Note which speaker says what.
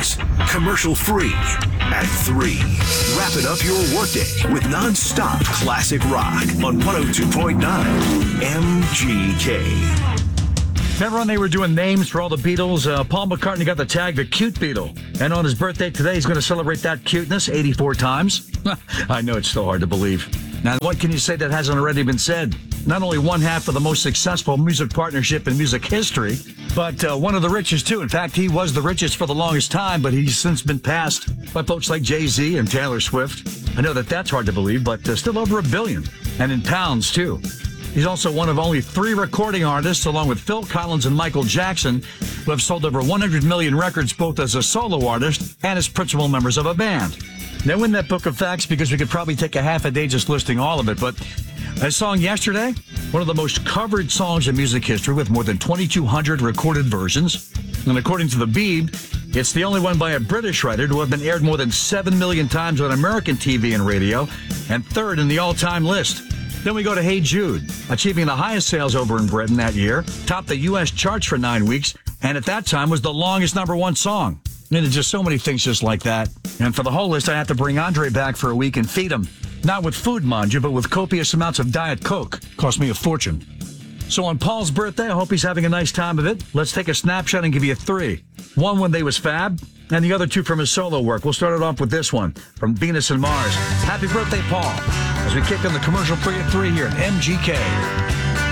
Speaker 1: Weekdays, commercial free at 3. Wrap it up your workday with non-stop classic rock on 102.9 MGK.
Speaker 2: Remember when they were doing names for all the Beatles? Paul McCartney got the tag the Cute Beatle. And on his birthday today, he's going to celebrate that cuteness 84 times. I know it's still hard to believe. Now, what can you say that hasn't already been said? Not only one half of the most successful music partnership in music history, but one of the richest, too. In fact, he was the richest for the longest time, but he's since been passed by folks like Jay-Z and Taylor Swift. I know that that's hard to believe, but still over $1 billion. And in pounds, too. He's also one of only 3 recording artists, along with Phil Collins and Michael Jackson, who have sold over 100 million records both as a solo artist and as principal members of a band. Now, in that book of facts, because we could probably take a half a day just listing all of it, but a song Yesterday, one of the most covered songs in music history with more than 2,200 recorded versions. And according to the Beeb, it's the only one by a British writer to have been aired more than 7 million times on American TV and radio, and third in the all-time list. Then we go to Hey Jude, achieving the highest sales over in Britain that year, topped the U.S. charts for 9 weeks, and at that time was the longest #1 song. And there's just so many things just like that. And for the whole list, I have to bring Andre back for a week and feed him. Not with food, mind you, but with copious amounts of Diet Coke. Cost me a fortune. So on Paul's birthday, I hope he's having a nice time of it. Let's take a snapshot and give you 3. One when they was fab, and the other 2 from his solo work. We'll start it off with this one from Venus and Mars. Happy birthday, Paul, as we kick in the commercial free at 3 here at MGK.